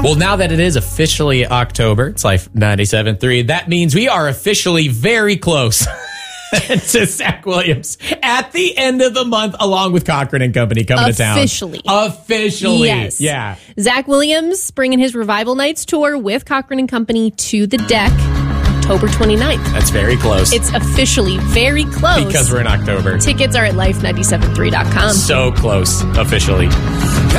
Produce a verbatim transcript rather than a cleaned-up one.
Well, now that it is officially October, it's Life ninety-seven point three. That means we are officially very close to Zach Williams at the end of the month, along with Cochran and Company coming Officially. to town. Officially. Yes. Yeah. Zach Williams bringing his Revival Nights tour with Cochran and Company to the deck October twenty-ninth. That's very close. It's officially very close. Because we're in October. Tickets are at life ninety-seven point three dot com. So close, officially.